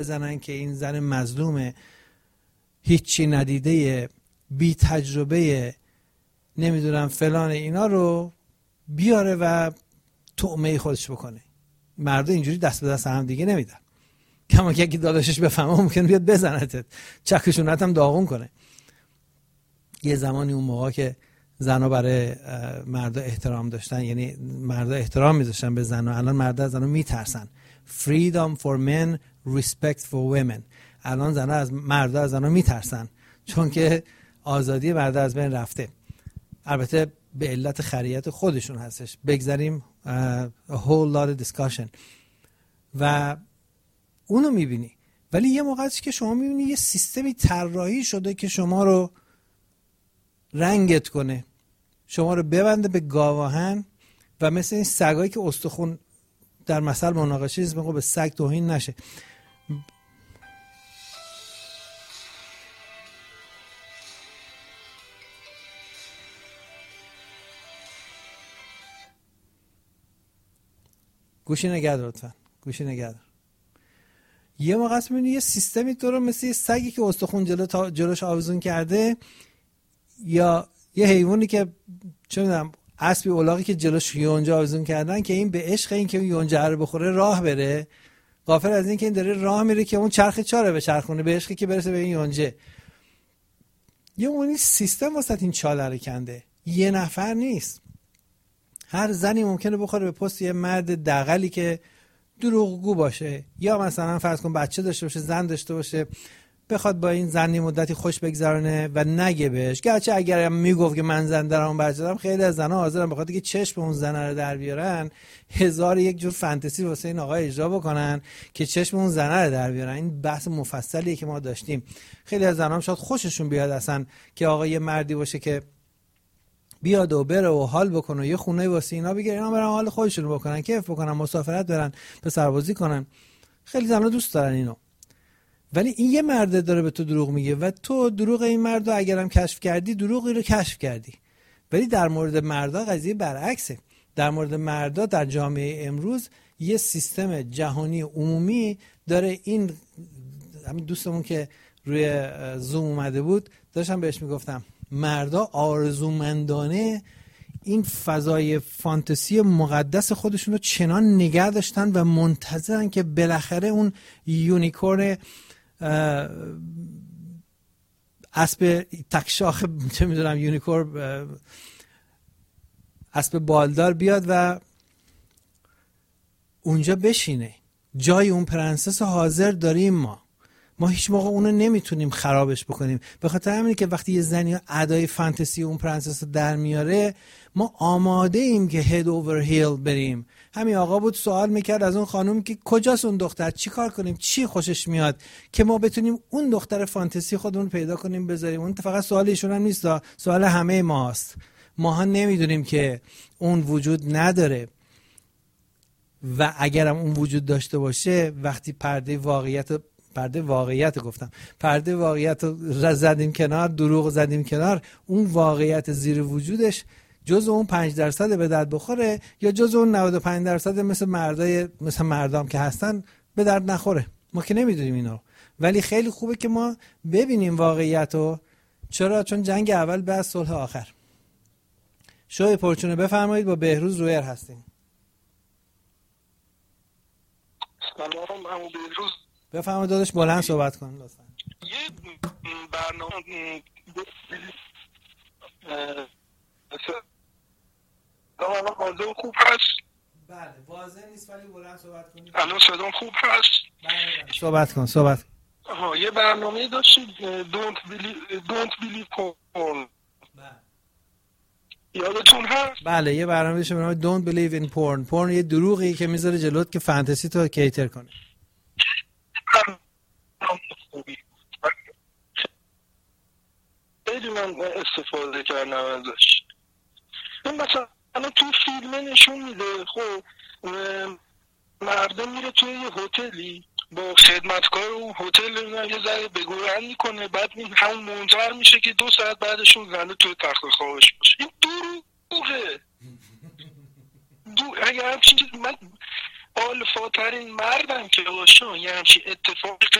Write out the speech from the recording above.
بزنن که این زن مظلومه، هیچی ندیده، بی تجربه، نمیدونم فلان، اینا رو بیاره و طعمه خودش بکنه. مردا اینجوری دست به دست هم دیگه نمیدن. کما که داداشش بفهمه ممکن بیاد بزنتت، چکشونت هم داغون کنه. یه زمانی اون موقع که زنا برای مردا احترام داشتن، یعنی مردا احترام میذاشتن به زنا، الان مردا از زنا میترسن. freedom for men, respect for women. الان زنا از مردا از زنا میترسن چون که آزادی مردا از بین رفته. البته به علت خریت خودشون هستش. بگذاریم a whole lot of discussion. و اونو میبینی. ولی یه موقعی که شما میبینی یه سیستمی طراحی شده که شما رو رنگت کنه، شما رو ببنده به گاواهن و مثل این سگایی که استخون در مثل مناقشه است، به سگ توهین نشه. گوشی نگهدار لطفا، گوشی نگهدار. یه موقع است میبینی یه سیستمی تو رو مثل یه سگی که استخون جلوش آویزون کرده، یا یه حیوانی که چه میدونم اسبی الاغی که جلوش یونجه آویزون کردن که این به عشق این که اون یونجه رو بخوره راه بره، غافل از این که این داره راه میره که اون چرخ چاره به چرخونه، به عشقی که برسه به این یونجه. یه اونی سیستم واسه این چاله رو کنده. یه نفر نیست. هر زنی ممکنه بخوره به پست یه مرد دغلی که دروغگو باشه، یا مثلا فرض کن بچه داشته باشه، زن داشته باشه، بخواد با این زنی مدتی خوش بگذرونه و نگه بهش. گرچه اگر میگفت که من زن دارم بچه دارم، خیلی از زنها حاضرن بخاطر که چشم اون زنه رو در بیارن 1001 جور فانتزی واسه این آقا اجرا بکنن که چشم اون زنه رو در بیارن. این بحث مفصلیه که ما داشتیم. خیلی از زنها شاید خوششون بیاد اصلا که آقا یه مردی باشه که بیاد و بره و حال بکنه، یه خونه واسه اینا بگیره، اینا برن حال خودشون بکنن، کیف بکنن، مسافرت برن، به سربازی کنن. خیلی زنها دوست دارن اینو. ولی این یه مرد داره به تو دروغ میگه و تو دروغ این مرد رو اگرم کشف کردی، دروغی رو کشف کردی. ولی در مورد مردا قضیه برعکسه. در مورد مردا در جامعه امروز یه سیستم جهانی عمومی داره. این همین دوستمون که روی زوم اومده بود داشتم بهش میگفتم مردا آرزومندانه این فضای فانتزی مقدس خودشون رو چنان نگه داشتن و منتظرن که بالاخره اون یونیکورن اسب تکشاخ، چه میدونم، یونیکورن اسب بالدار بیاد و اونجا بشینه. جای اون پرنسس حاضر داریم ما هیچ موقع اونو نمیتونیم خرابش بکنیم. به خاطر همینه که وقتی یه زنی ادای فانتزی اون پرنسس در میاره، ما آماده ایم که هد اوور هیل بریم. همین آقا بود سوال میکرد از اون خانم که کجاست اون دختر، چی کار کنیم، چی خوشش میاد که ما بتونیم اون دختر فانتزی خودمون پیدا کنیم بذاریم. اون فقط سوال ایشون هم نیست، سوال همه ماست. ماها نمیدونیم که اون وجود نداره و اگرم اون وجود داشته باشه، وقتی پرده واقعیت رو زدیم کنار، دروغ زدیم کنار، اون واقعیت زیر وجودش جز اون 5% به درد بخوره یا جز اون 95% مثل مردام که هستن به درد نخوره. ما که نمیدونیم اینو. ولی خیلی خوبه که ما ببینیم واقعیت رو. چرا؟ چون جنگ اول بعد صلح آخر. شوی پرچونه بفرمایید، با بهروز رویر هستیم. سلام عمو بهروز. بفرمایید داداش، بلند صحبت کن لطفا. یه برنامه الان واضح خوب هست؟ بله واضح نیست ولی بلند صحبت کنید. الان صدام خوب هست؟ بله. صحبت کن. یه برنامه داشتید Don't Believe Porn. یادتون هست؟ بله یه برنامه داشتیم به نام Don't Believe in Porn. پورن یه دروغی که میذاره جلوت که فانتزی تو کیتر کنه. خیلی من استفاده کردم ازش. این مثلا تو فیلم نشون میده خب مردم میره توی یه هتلی با خدمتکار اون هتل یه ذره بگویند میکنه، بعد همون منجر میشه که 2 ساعت بعدشون زنده توی تخت خوابش باشه. این دروغه. اگر هم چیزی من آلفاترین مردم که باشون یه همچین اتفاقی